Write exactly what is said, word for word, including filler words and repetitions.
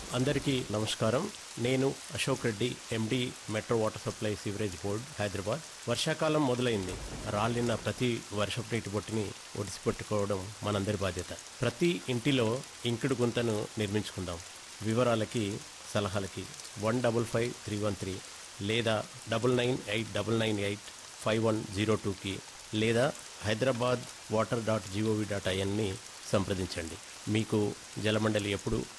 అందరికీ నమస్కారం. నేను అశోక్ రెడ్డి, ఎండి, metro water supply sewerage board, Hyderabad. వర్షాకాలం మొదలైంది. రాలిన ప్రతి వర్షపు నీటి బొట్టుని ఒడిసిపెట్టుకోవడం మనందరి బాధ్యత. ప్రతి ఇంటిలో ఇంకుడు గుంతను నిర్మించుకుందాం. వివరాలకి, సలహాలకి one double five three one three లేదా double nine eight double nine eight five one zero టూకి లేదా Hyderabad water dot GOV dot ఐఎన్ని సంప్రదించండి. మీకు జలమండలి ఎప్పుడు